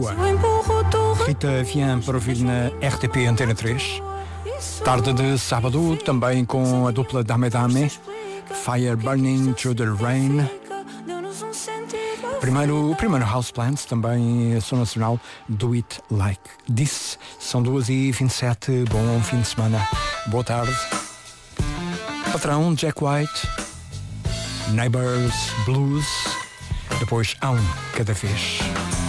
Rua. Rita Vian para ouvir na RTP Antena 3. Tarde de sábado, também com a dupla Dame Dame, Fire Burning Through the Rain. O primeiro Houseplants, também som nacional, Do It Like This. São 2h27, bom fim de semana, boa tarde. Patrão, Jack White, Neighbors Blues, depois há um cada vez.